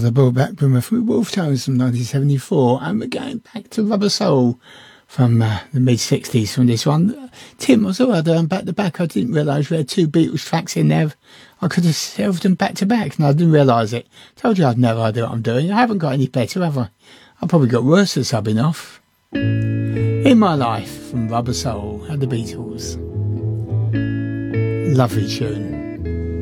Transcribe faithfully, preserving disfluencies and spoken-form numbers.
I brought back Boomer from Wolf Tones from nineteen seventy-four, and we're going back to Rubber Soul from uh, the mid-sixties from this one. Tim, I thought I'd um, back to back. I didn't realise we had two Beatles tracks in there. I could have shelved them back to back, and I didn't realise it. Told you I've no idea what I'm doing. I haven't got any better, have I? I've probably got worse at subbing off. In My Life from Rubber Soul and the Beatles. Lovely tune.